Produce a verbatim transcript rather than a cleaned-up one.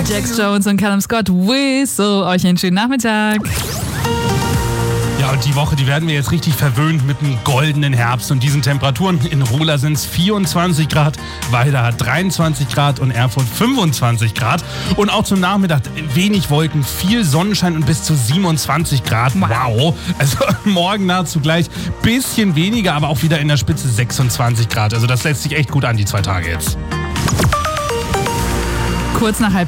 Jax Jones und Callum Scott, Whistle. Euch einen schönen Nachmittag. Ja, und die Woche, die werden wir jetzt richtig verwöhnt mit einem goldenen Herbst und diesen Temperaturen. In Rola sind es vierundzwanzig Grad, Weida hat dreiundzwanzig Grad und Erfurt fünfundzwanzig Grad. Und auch zum Nachmittag wenig Wolken, viel Sonnenschein und bis zu siebenundzwanzig Grad. Wow! Also morgen nahezu gleich, bisschen weniger, aber auch wieder in der Spitze sechsundzwanzig Grad. Also das lässt sich echt gut an, die zwei Tage jetzt. Kurz nach halb